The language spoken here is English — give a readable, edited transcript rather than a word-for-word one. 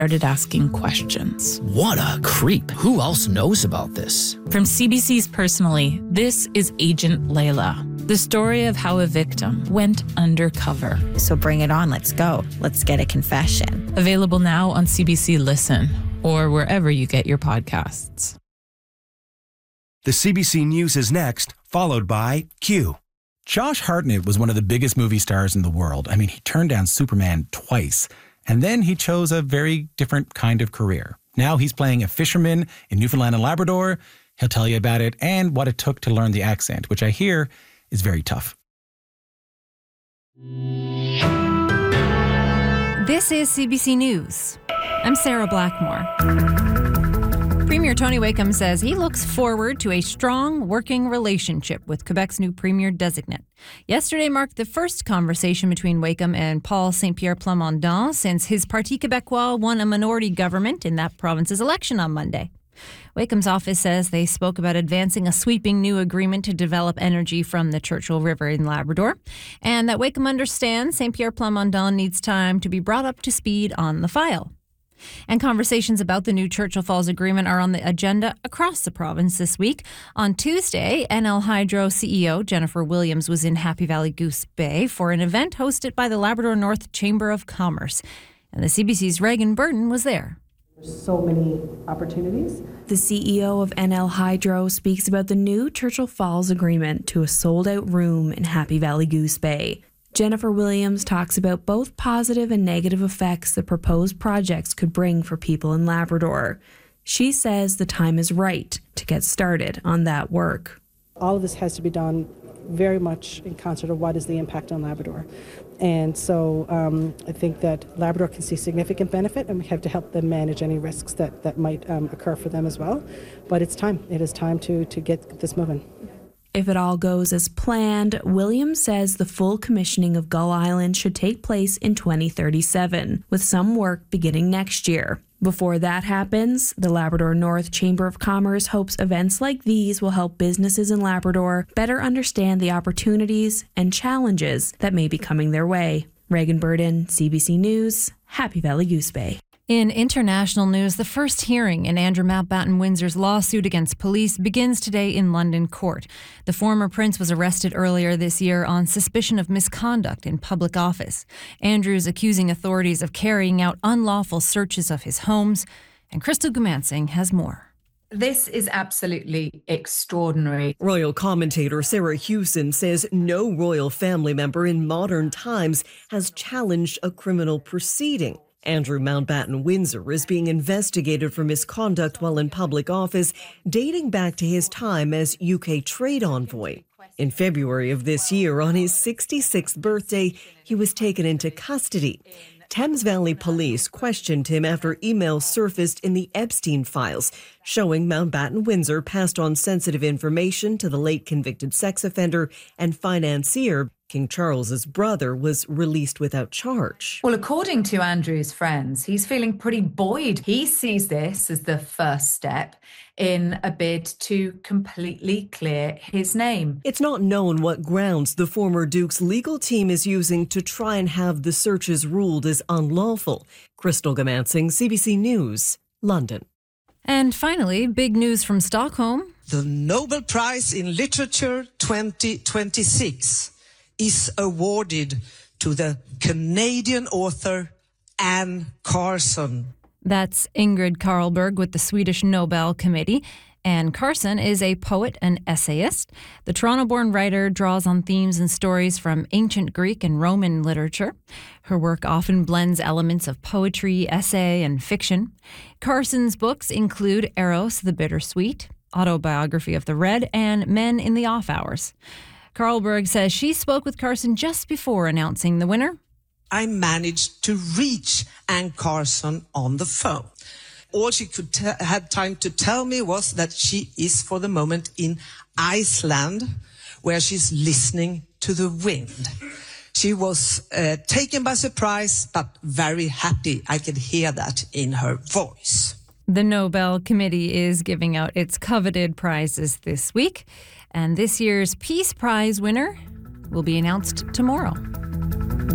started asking questions. What a creep. Who else knows about this? From CBC's Personally, this is Agent Layla, the story of how a victim went undercover. So bring it on. Let's go. Let's get a confession. Available now on CBC Listen or wherever you get your podcasts. The CBC News is next, followed by Q. Josh Hartnett was one of the biggest movie stars in the world. I mean, he turned down Superman twice, and then he chose a very different kind of career. Now he's playing a fisherman in Newfoundland and Labrador. He'll tell you about it and what it took to learn the accent, which I hear is very tough. This is CBC News. I'm Sarah Blackmore. Premier Tony Wakeham says he looks forward to a strong working relationship with Quebec's new premier designate. Yesterday marked the first conversation between Wakeham and Paul Saint-Pierre Plamondon since his Parti Québécois won a minority government in that province's election on Monday. Wakeham's office says they spoke about advancing a sweeping new agreement to develop energy from the Churchill River in Labrador, and that Wakeham understands Saint-Pierre Plamondon needs time to be brought up to speed on the file. And conversations about the new Churchill Falls Agreement are on the agenda across the province this week. On Tuesday, NL Hydro CEO Jennifer Williams was in Happy Valley Goose Bay for an event hosted by the Labrador North Chamber of Commerce. And the CBC's Reagan Burton was there. There's so many opportunities. The CEO of NL Hydro speaks about the new Churchill Falls Agreement to a sold-out room in Happy Valley Goose Bay. Jennifer Williams talks about both positive and negative effects the proposed projects could bring for people in Labrador. She says the time is right to get started on that work. All of this has to be done very much in concert of what is the impact on Labrador. And so I think that Labrador can see significant benefit, and we have to help them manage any risks that might occur for them as well. But it's time. It is time to get this moving. If it all goes as planned, Williams says the full commissioning of Gull Island should take place in 2037, with some work beginning next year. Before that happens, the Labrador North Chamber of Commerce hopes events like these will help businesses in Labrador better understand the opportunities and challenges that may be coming their way. Reagan Burton, CBC News, Happy Valley Goose Bay. In international news, the first hearing in Andrew Mountbatten Windsor's lawsuit against police begins today in London court. The former prince was arrested earlier this year on suspicion of misconduct in public office. Andrew is accusing authorities of carrying out unlawful searches of his homes. And Crystal Gumansing has more. This is absolutely extraordinary. Royal commentator Sarah Hewson says no royal family member in modern times has challenged a criminal proceeding. Andrew Mountbatten Windsor is being investigated for misconduct while in public office, dating back to his time as UK trade envoy. In February of this year, on his 66th birthday, he was taken into custody. Thames Valley Police questioned him after emails surfaced in the Epstein files, showing Mountbatten Windsor passed on sensitive information to the late convicted sex offender and financier. King Charles's brother was released without charge. Well, according to Andrew's friends, he's feeling pretty buoyed. He sees this as the first step in a bid to completely clear his name. It's not known what grounds the former Duke's legal team is using to try and have the searches ruled as unlawful. Crystal Gumansing, CBC News, London. And finally, big news from Stockholm. The Nobel Prize in Literature 2026 is awarded to the Canadian author Anne Carson. That's Ingrid Carlberg with the Swedish Nobel Committee. Anne Carson is a poet and essayist. The Toronto-born writer draws on themes and stories from ancient Greek and Roman literature. Her work often blends elements of poetry, essay, and fiction. Carson's books include Eros the Bittersweet, Autobiography of the Red, and Men in the Off Hours. Carlberg says she spoke with Carson just before announcing the winner. I managed to reach Anne Carson on the phone. All she could had time to tell me was that she is for the moment in Iceland, where she's listening to the wind. She was taken by surprise, but very happy. I could hear that in her voice. The Nobel Committee is giving out its coveted prizes this week, and this year's Peace Prize winner will be announced tomorrow.